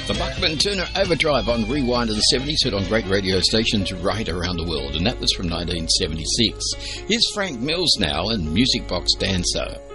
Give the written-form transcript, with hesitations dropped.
The Buckman Turner Overdrive on Rewind of the 70s, heard on great radio stations right around the world, and that was from 1976. Here's Frank Mills now and Music Box Dancer.